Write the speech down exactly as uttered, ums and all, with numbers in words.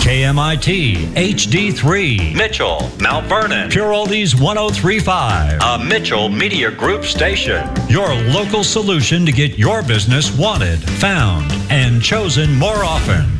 K M I T H D three, Mitchell, Mount Vernon, Pure Oldies one oh three point five, a Mitchell Media Group station. Your local solution to get your business wanted, found, and chosen more often.